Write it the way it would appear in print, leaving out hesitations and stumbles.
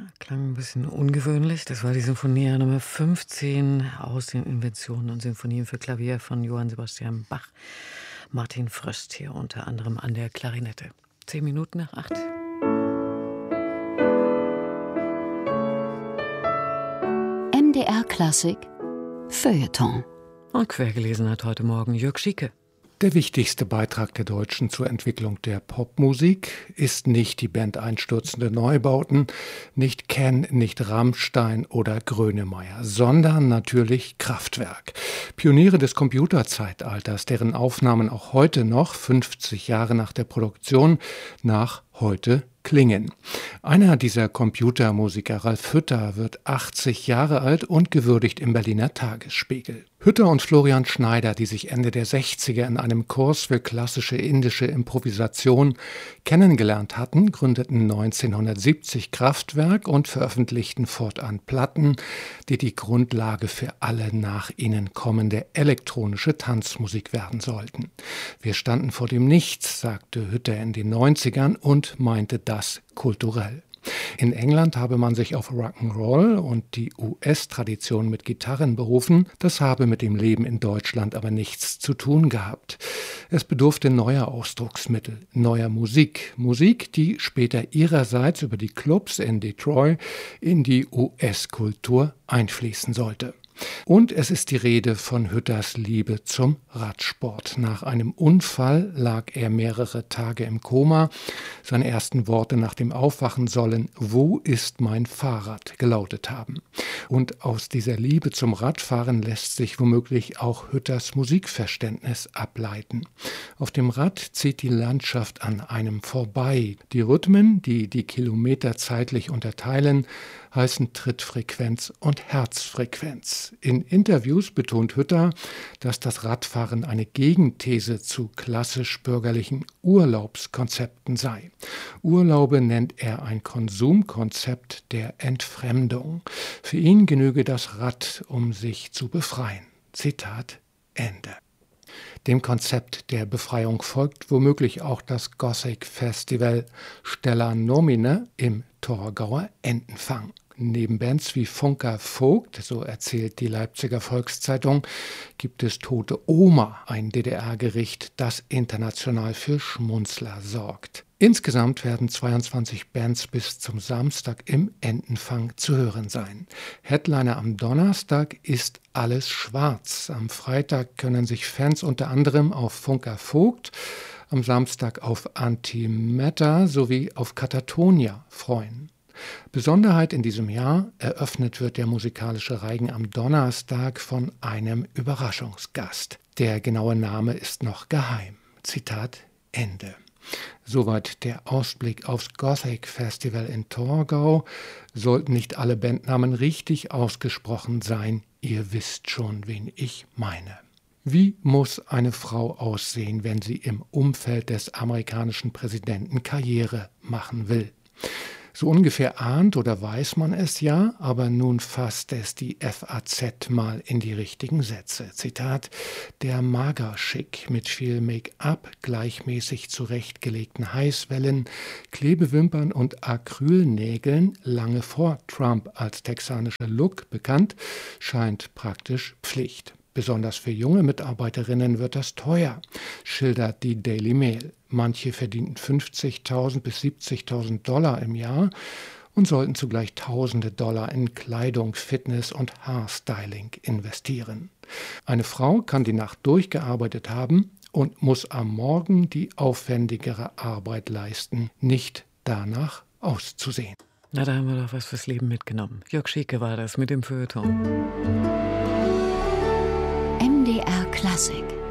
Klang ein bisschen ungewöhnlich. Das war die Sinfonie Nummer 15 aus den Inventionen und Sinfonien für Klavier von Johann Sebastian Bach. Martin Fröst hier unter anderem an der Klarinette. 10 Minuten nach 8. MDR Klassik Feuilleton. Und quergelesen hat heute Morgen Jörg Schieke. Der wichtigste Beitrag der Deutschen zur Entwicklung der Popmusik ist nicht die Band Einstürzende Neubauten, nicht Ken, nicht Rammstein oder Grönemeyer, sondern natürlich Kraftwerk. Pioniere des Computerzeitalters, deren Aufnahmen auch heute noch, 50 Jahre nach der Produktion, nach heute klingen. Einer dieser Computermusiker, Ralf Hütter, wird 80 Jahre alt und gewürdigt im Berliner Tagesspiegel. Hütter und Florian Schneider, die sich Ende der 60er in einem Kurs für klassische indische Improvisation kennengelernt hatten, gründeten 1970 Kraftwerk und veröffentlichten fortan Platten, die die Grundlage für alle nach ihnen kommende elektronische Tanzmusik werden sollten. Wir standen vor dem Nichts, sagte Hütter in den 90ern und meinte das kulturell. In England habe man sich auf Rock'n'Roll und die US-Tradition mit Gitarren berufen. Das habe mit dem Leben in Deutschland aber nichts zu tun gehabt. Es bedurfte neuer Ausdrucksmittel, neuer Musik. Musik, die später ihrerseits über die Clubs in Detroit in die US-Kultur einfließen sollte. Und es ist die Rede von Hütters Liebe zum Radsport. Nach einem Unfall lag er mehrere Tage im Koma. Seine ersten Worte nach dem Aufwachen sollen „Wo ist mein Fahrrad?" gelautet haben. Und aus dieser Liebe zum Radfahren lässt sich womöglich auch Hütters Musikverständnis ableiten. Auf dem Rad zieht die Landschaft an einem vorbei. Die Rhythmen, die die Kilometer zeitlich unterteilen, heißen Trittfrequenz und Herzfrequenz. In Interviews betont Hütter, dass das Radfahren eine Gegenthese zu klassisch-bürgerlichen Urlaubskonzepten sei. Urlaube nennt er ein Konsumkonzept der Entfremdung. Für ihn genüge das Rad, um sich zu befreien. Zitat Ende. Dem Konzept der Befreiung folgt womöglich auch das Gothic-Festival Stella Nomine im Torgauer Entenfang. Neben Bands wie Funker Vogt, so erzählt die Leipziger Volkszeitung, gibt es Tote Oma, ein DDR-Gericht, das international für Schmunzler sorgt. Insgesamt werden 22 Bands bis zum Samstag im Entenfang zu hören sein. Headliner am Donnerstag ist Alles Schwarz. Am Freitag können sich Fans unter anderem auf Funker Vogt, am Samstag auf Antimatter sowie auf Katatonia freuen. Besonderheit in diesem Jahr: eröffnet wird der musikalische Reigen am Donnerstag von einem Überraschungsgast. Der genaue Name ist noch geheim. Zitat Ende. Soweit der Ausblick aufs Gothic Festival in Torgau. Sollten nicht alle Bandnamen richtig ausgesprochen sein, ihr wisst schon, wen ich meine. Wie muss eine Frau aussehen, wenn sie im Umfeld des amerikanischen Präsidenten Karriere machen will? So ungefähr ahnt oder weiß man es ja, aber nun fasst es die FAZ mal in die richtigen Sätze. Zitat: Der Magerschick mit viel Make-up, gleichmäßig zurechtgelegten Heißwellen, Klebewimpern und Acrylnägeln, lange vor Trump als texanischer Look bekannt, scheint praktisch Pflicht. Besonders für junge Mitarbeiterinnen wird das teuer, schildert die Daily Mail. Manche verdienten $50.000 bis $70.000 im Jahr und sollten zugleich Tausende Dollar in Kleidung, Fitness und Haarstyling investieren. Eine Frau kann die Nacht durchgearbeitet haben und muss am Morgen die aufwendigere Arbeit leisten, nicht danach auszusehen. Na, da haben wir doch was fürs Leben mitgenommen. Jörg Schieke war das mit dem Feuilleton. MDR Klassik.